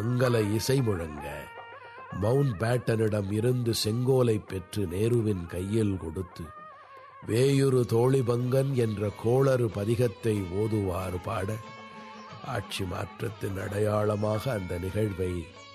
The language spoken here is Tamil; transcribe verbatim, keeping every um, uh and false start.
மங்கள இசை முழங்க மவுண்ட் பேட்டனிடம் இருந்து செங்கோலை பெற்று நேருவின் கையில் கொடுத்து வேயுறு தோழிபங்கன் என்ற கோளறு பதிகத்தை ஓதுவார் பாட ஆட்சி மாற்றத்தின் அடையாளமாக அந்த நிகழ்வை